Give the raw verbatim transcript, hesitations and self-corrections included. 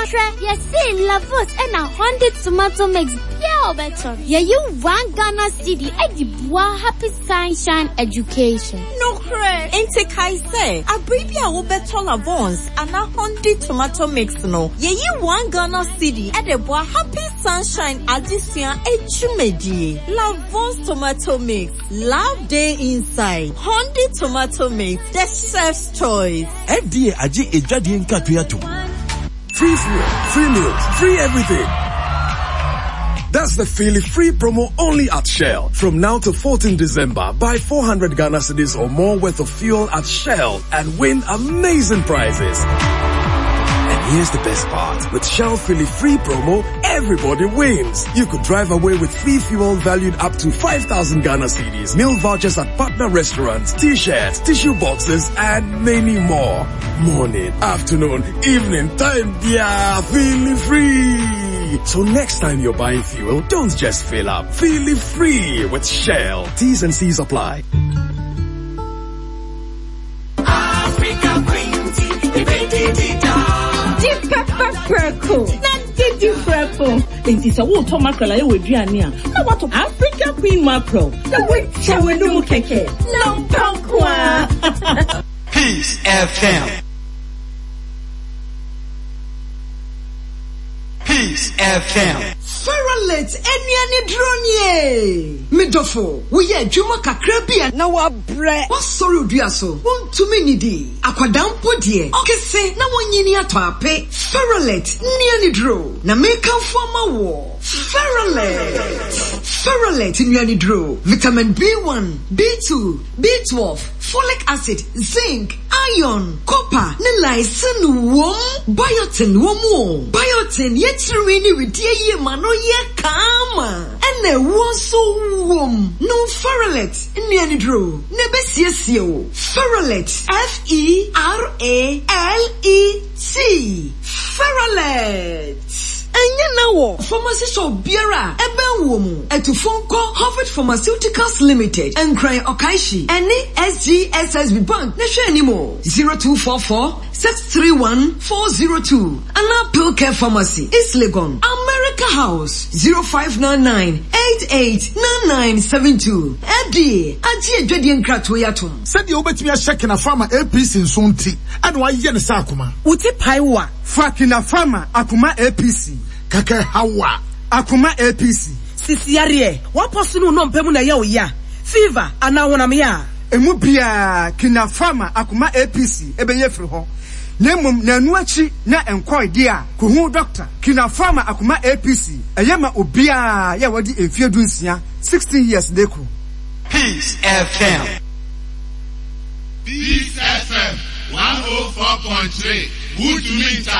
Tre, you see Lavos and a hundred tomato mix. Yeah, better. Yeah, you one Ghana city at the Bois Happy Sunshine Education. No cre. Ente kai say. A baby a better Lavos and a hundred tomato mix no. Yeah, you one Ghana city at the Bois Happy Sunshine Addition Echumedi. Lavos tomato mix. Love day inside. Hundred tomato mix. The chef's choice. F D A aji ejadi enka tuyatu. Free fuel, free meals, free everything. That's the Feely Free promo only at Shell. From now to fourteenth December, buy four hundred Ghana cedis or more worth of fuel at Shell and win amazing prizes. And here's the best part. With Shell Feely Free promo, everybody wins. You could drive away with free fuel valued up to five thousand Ghana cedis, meal vouchers at partner restaurants, t-shirts, tissue boxes, and many more. Morning, afternoon, evening, time, yeah, Feely Free. So next time you're buying fuel, don't just fill up. Feel it free with Shell. T's and C's apply. Africa Green Tea, Deep pepper purple. Deep purple. It is a water mackerel I would drink. Now what of Africa Queen mackerel? The which shall we do keke? No pokwa. Peace F M. Peace F M. Ferralet eniani dronye. Midofo, we ye juma kakrabia na wa bre. What sorry udiaso? Won to me nidi. Akwadampo die. Okese na wonyini ato ape. Ferralet niani dro. Na meka forma wo. Ferralet. Ferralet niani dro. Vitamin B one, B two, B twelve, folic acid, zinc, iron, copper, ne lysine wom, biotin womo. Biotin yetruini with ye mano ye kama. Ene wonso wom. No Ferralet niani dro. Nebesiesio. Ferralet. F E R A L E T. Ferralet. Enya na wo pharmacy shop biara ebe wo mu etufonko Harvard Pharmaceuticals Limited and Cry Okaishi any S G S S B Bank na hwe animo zero two four four six three one four zero two Ana Pill Care Pharmacy East Legon America House zero five nine nine eight eight nine nine seven two Edi aji edwedi nkrato yatom said you obetimi a check na farmer A P C nsonti and why ye ne sa akoma uti paiwa fakina farmer akuma A P C kaka hawa akuma A P C sisiare waposunu no mpemu na ye oya fever ana wona me ya emu bia kina farmer akuma A P C ebenye firi ho nemum na anu achi na enkwoi dia ko hu doctor kina farmer akuma A P C eyema obia ya wadi emfie dunsia sixteen years deku. Peace F M. Peace F M one oh four point three. Good to meet you.